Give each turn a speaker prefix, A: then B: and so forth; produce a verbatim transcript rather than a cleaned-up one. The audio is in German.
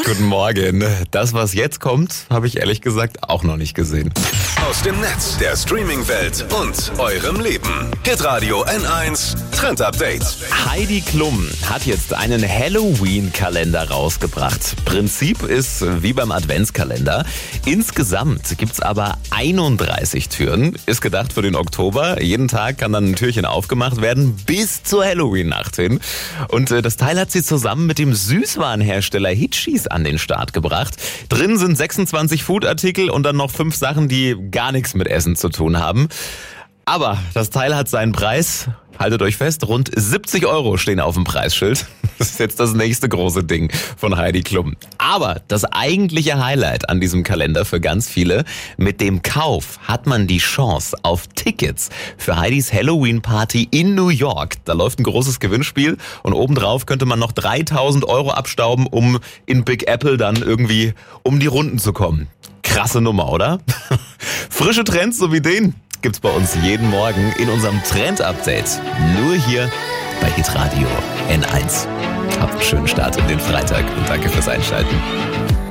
A: Guten Morgen. Das, was jetzt kommt, habe ich ehrlich gesagt auch noch nicht gesehen.
B: Aus dem Netz, der Streaming-Welt und eurem Leben. Hitradio N eins Trend Update.
A: Heidi Klum hat jetzt einen Halloween-Kalender rausgebracht. Prinzip ist wie beim Adventskalender. Insgesamt gibt's aber einunddreißig Türen. Ist gedacht für den Oktober. Jeden Tag kann dann ein Türchen aufgemacht werden bis zur Halloween-Nacht hin. Und das Teil hat sie zusammen mit dem Süßwarenhersteller Hitchis an den Start gebracht. Drin sind sechsundzwanzig Foodartikel und dann noch fünf Sachen, die gar nichts mit Essen zu tun haben. Aber das Teil hat seinen Preis. Haltet euch fest, rund siebzig Euro stehen auf dem Preisschild. Das ist jetzt das nächste große Ding von Heidi Klum. Aber das eigentliche Highlight an diesem Kalender für ganz viele: mit dem Kauf hat man die Chance auf Tickets für Heidis Halloween-Party in New York. Da läuft ein großes Gewinnspiel und obendrauf könnte man noch dreitausend Euro abstauben, um in Big Apple dann irgendwie um die Runden zu kommen. Krasse Nummer, oder? Frische Trends so wie den gibt's bei uns jeden Morgen in unserem Trend-Update. Nur hier bei Hitradio N eins. Habt einen schönen Start in den Freitag und danke fürs Einschalten.